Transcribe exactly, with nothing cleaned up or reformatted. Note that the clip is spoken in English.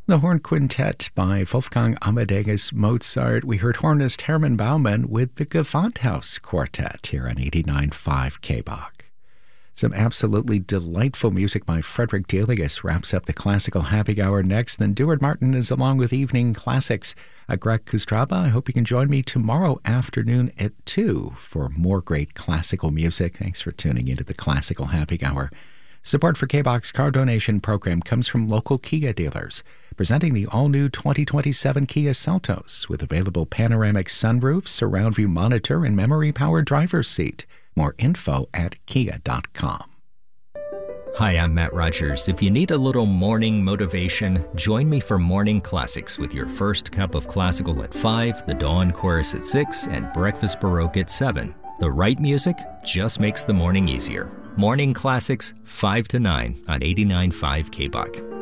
The Horn Quintet by Wolfgang Amadeus Mozart. We heard hornist Hermann Baumann with the Gewandhaus Quartet here on eighty-nine point five K B O C. Some absolutely delightful music by Frederick Delius wraps up the classical happy hour next. Then Duard Martin is along with Evening Classics. Uh, Greg Kustraba, I hope you can join me tomorrow afternoon at two for more great classical music. Thanks for tuning into the classical happy hour. Support for K B O C's car donation program comes from local Kia dealers, presenting the all-new twenty twenty-seven Kia Seltos with available panoramic sunroof, surround view monitor, and memory-powered driver's seat. More info at kia dot com. Hi, I'm Matt Rogers. If you need a little morning motivation, join me for Morning Classics with your first cup of classical at five, the Dawn Chorus at six, and Breakfast Baroque at seven. The right music just makes the morning easier. Morning Classics, five to nine on eighty-nine point five K B O C.